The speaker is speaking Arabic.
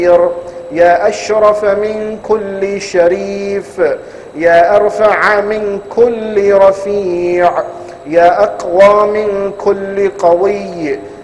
يا أشرف من كل شريف، يا أرفع من كل رفيع، يا أقوى من كل قوي،